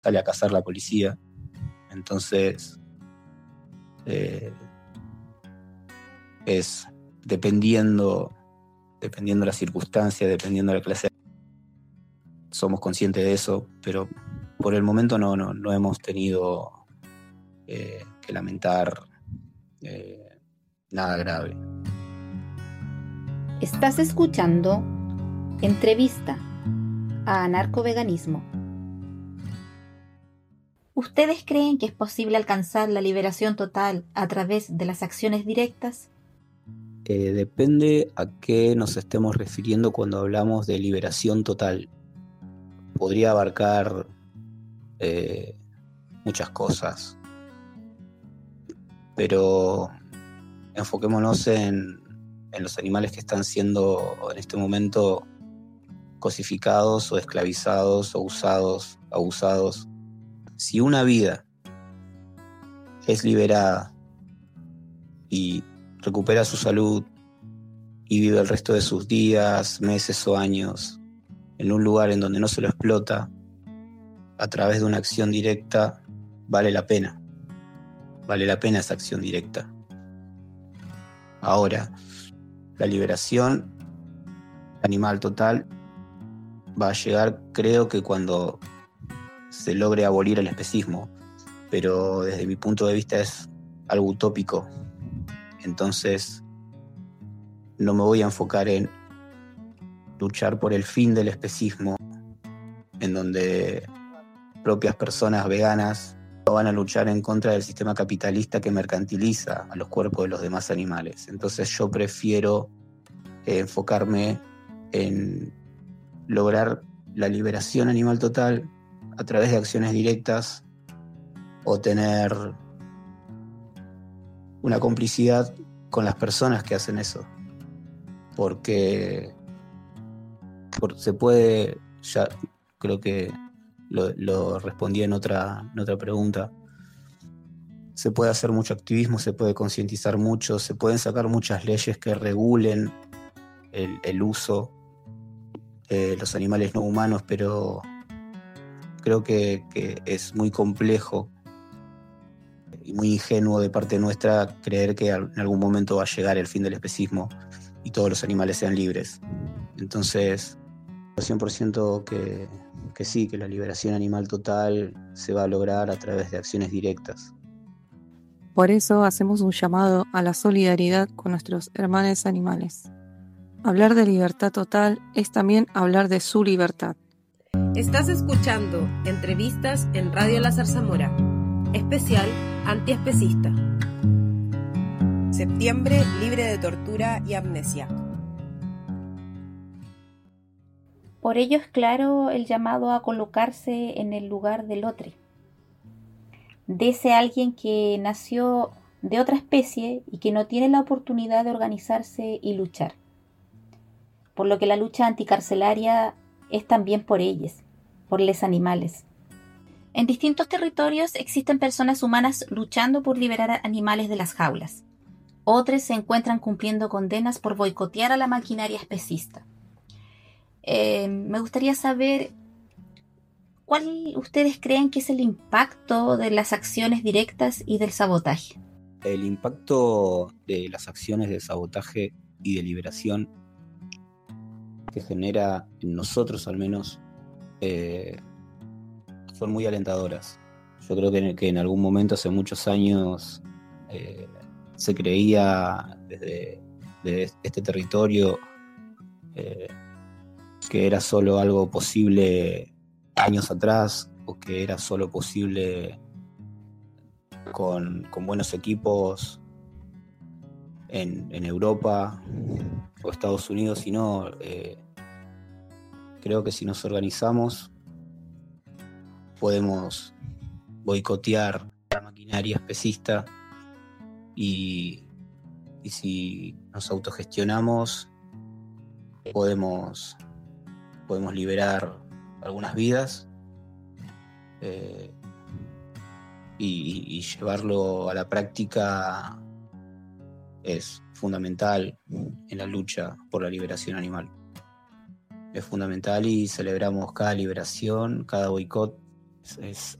sale a cazar la policía. Entonces, es dependiendo la circunstancia, dependiendo la clase, somos conscientes de eso, pero por el momento no hemos tenido que lamentar nada grave. Estás escuchando Entrevista a Anarcoveganismo. ¿Ustedes creen que es posible alcanzar la liberación total a través de las acciones directas? Depende a qué nos estemos refiriendo cuando hablamos de liberación total. Podría abarcar muchas cosas, pero enfoquémonos en los animales que están siendo en este momento cosificados o esclavizados o usados, abusados. Si una vida es liberada y recupera su salud y vive el resto de sus días, meses o años en un lugar en donde no se lo explota, a través de una acción directa, vale la pena esa acción directa. Ahora, la liberación animal total va a llegar, creo que cuando se logre abolir el especismo, pero desde mi punto de vista es algo utópico. Entonces no me voy a enfocar en luchar por el fin del especismo, en donde propias personas veganas van a luchar en contra del sistema capitalista que mercantiliza a los cuerpos de los demás animales. Entonces yo prefiero enfocarme en lograr la liberación animal total a través de acciones directas o tener una complicidad con las personas que hacen eso, porque se puede, ya creo que lo respondí en otra pregunta, se puede hacer mucho activismo, se puede concientizar mucho, se pueden sacar muchas leyes que regulen el uso de los animales no humanos, pero creo que es muy complejo y muy ingenuo de parte nuestra creer que en algún momento va a llegar el fin del especismo y todos los animales sean libres. Entonces, 100% que sí, que la liberación animal total se va a lograr a través de acciones directas. Por eso hacemos un llamado a la solidaridad con nuestros hermanos animales. Hablar de libertad total es también hablar de su libertad. Estás escuchando Entrevistas en Radio La Zarzamora, especial antiespecista. Septiembre libre de tortura y amnesia. Por ello es claro el llamado a colocarse en el lugar del otro, de ese alguien que nació de otra especie y que no tiene la oportunidad de organizarse y luchar. Por lo que la lucha anticarcelaria es también por ellos, por los animales. En distintos territorios existen personas humanas luchando por liberar a animales de las jaulas. Otros se encuentran cumpliendo condenas por boicotear a la maquinaria especista. Me gustaría saber cuál ustedes creen que es el impacto de las acciones directas y del sabotaje. El impacto de las acciones de sabotaje y de liberación que genera en nosotros, al menos, son muy alentadoras. Yo creo que en algún momento, hace muchos años, se creía desde este territorio que era solo algo posible años atrás, o que era solo posible con buenos equipos en Europa o Estados Unidos, sino creo que si nos organizamos podemos boicotear la maquinaria especista y si nos autogestionamos podemos liberar algunas vidas y llevarlo a la práctica es fundamental en la lucha por la liberación animal. Es fundamental y celebramos cada liberación, cada boicot, Es